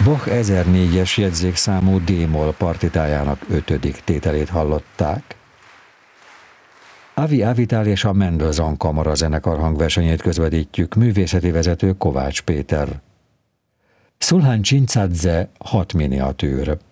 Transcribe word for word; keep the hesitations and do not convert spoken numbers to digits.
Bach ezernégyes jegyzékszámú D-moll partitájának ötödik tételét hallották. Avi Avital és a Mendelssohn Kamara zenekar hangversenyét közvetítjük, művészeti vezető Kovács Péter. Szulhán Csincadze hat miniatűr.